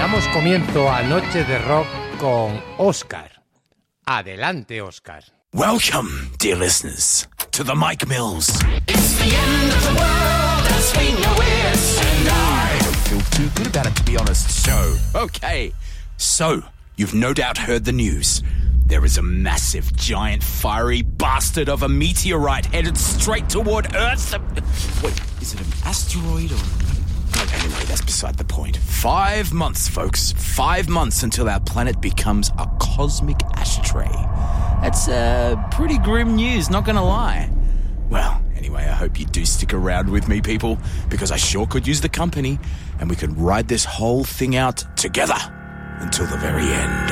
Damos comienzo a Noche de Rock con Óscar. Adelante, Óscar. Welcome, dear listeners, to the Mike Mills. It's the end of the world as we know it. And I don't feel too good about it, to be honest. So, okay. So, you've no doubt heard the news. There is a massive, giant, fiery bastard of a meteorite headed straight toward Earth. Wait, is it an asteroid or... Anyway, that's beside the point. 5 months, folks. 5 months until our planet becomes a cosmic ashtray. That's pretty grim news, not gonna lie. Well, anyway, I hope you do stick around with me, people, because I sure could use the company, and we could ride this whole thing out together until the very end.